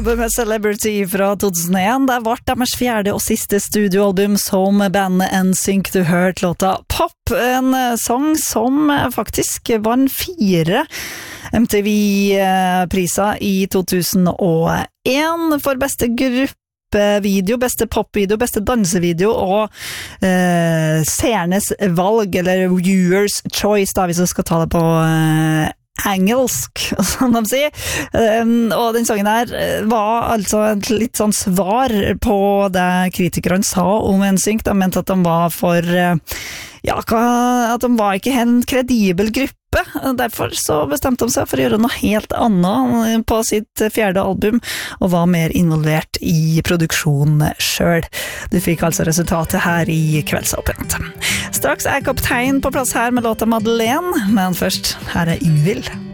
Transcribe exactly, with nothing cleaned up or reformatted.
Med Celebrity fra to tusen og en, det ble deres fjerde og siste studioalbum som bandet N Sync. Du hørte låta Pop, en sang som faktisk vann fire M T V-priser i to tusen og en for beste gruppevideo, beste popvideo, beste dansevideo og eh, seernes valg, eller viewers choice, da, hvis vi skal ta det på eh, engelsk, som de sier. Um, og den sangen her var altså et litt sånn svar på det kritikerne sa om N Sync. De mente at de var for ja, at de var ikke en kredibel gruppe. Derfor så bestemte de seg for å gjøre noe helt annet på sitt fjerde album, og var mer involvert i produksjonen selv. Du fikk altså resultatet her i Kveldsåpent. Straks er kaptein på plass her med låta Madeleine, men først, her er Yngvild.